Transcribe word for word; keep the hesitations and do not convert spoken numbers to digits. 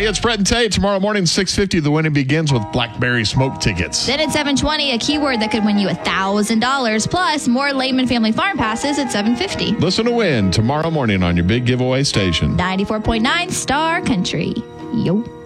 It's Brett and Tate. Tomorrow morning, six fifty, the winning begins with Blackberry Smoke tickets. Then at seven twenty, a keyword that could win you one thousand dollars plus more Lehman Family Farm passes at seven fifty. Listen to win tomorrow morning on your big giveaway station. ninety-four point nine Star Country. Yo.